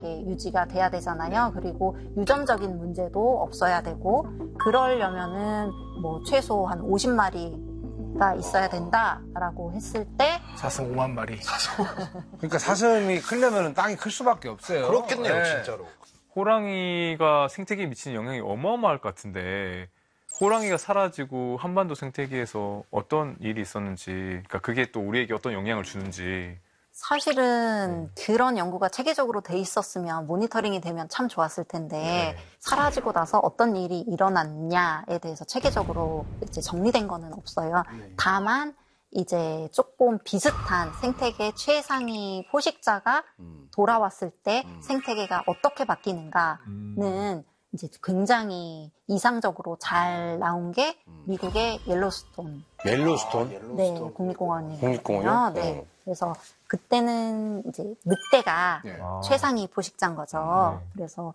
유지가 돼야 되잖아요. 그리고 유전적인 문제도 없어야 되고 그러려면은 뭐 최소 한 50마리가 있어야 된다라고 했을 때 사슴 5만 마리. 그러니까 사슴이 크려면 땅이 클 수밖에 없어요. 그렇겠네요, 네. 진짜로. 호랑이가 생태계에 미치는 영향이 어마어마할 것 같은데 호랑이가 사라지고 한반도 생태계에서 어떤 일이 있었는지, 그러니까 그게 또 우리에게 어떤 영향을 주는지. 사실은 그런 연구가 체계적으로 돼 있었으면 모니터링이 되면 참 좋았을 텐데 사라지고 나서 어떤 일이 일어났냐에 대해서 체계적으로 이제 정리된 거는 없어요. 다만 이제 조금 비슷한 생태계 최상위 포식자가 돌아왔을 때 생태계가 어떻게 바뀌는가는 이제 굉장히 이상적으로 잘 나온 게 미국의 옐로스톤. 옐로스톤? 네, 국립공원이에요. 국립공원이요? 네. 그래서 그때는 이제 늑대가 최상위 포식자인 거죠. 그래서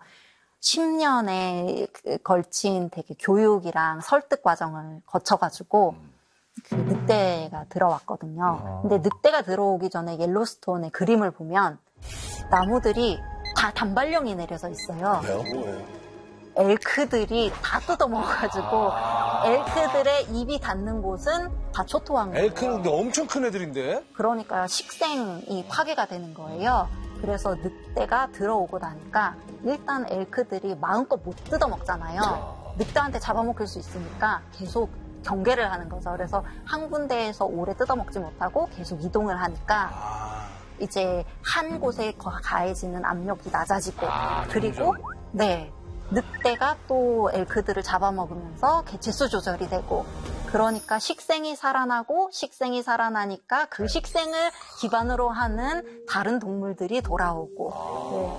10년에 걸친 되게 교육이랑 설득 과정을 거쳐가지고 그 늑대가 들어왔거든요. 근데 늑대가 들어오기 전에 옐로스톤의 그림을 보면 나무들이 다 단발령이 내려져 있어요. 엘크들이 다 뜯어먹어가지고 엘크들의 입이 닿는 곳은 다 초토화한 거예요. 엘크는 근데 엄청 큰 애들인데? 그러니까 식생이 파괴가 되는 거예요. 그래서 늑대가 들어오고 나니까 일단 엘크들이 마음껏 못 뜯어먹잖아요. 늑대한테 잡아먹힐 수 있으니까 계속 경계를 하는 거죠. 그래서 한 군데에서 오래 뜯어먹지 못하고 계속 이동을 하니까 이제 한 곳에 가해지는 압력이 낮아지고 그리고 네. 늑대가 또 엘크들을 잡아먹으면서 개체수 조절이 되고 그러니까 식생이 살아나고 식생이 살아나니까 그 식생을 기반으로 하는 다른 동물들이 돌아오고 네.